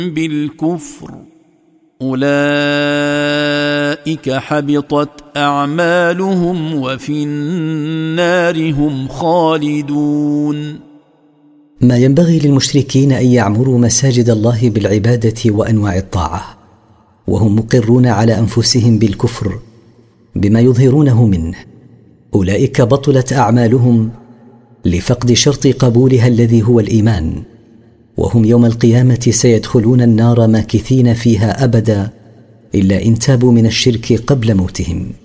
بالكفر أولئك حبطت أعمالهم وفي النار هم خالدون. ما ينبغي للمشركين أن يعمروا مساجد الله بالعبادة وأنواع الطاعة وهم مقرون على أنفسهم بالكفر بما يظهرونه منه. أولئك بطلت أعمالهم لفقد شرط قبولها الذي هو الإيمان، وهم يوم القيامة سيدخلون النار ماكثين فيها أبدا إلا إن تابوا من الشرك قبل موتهم.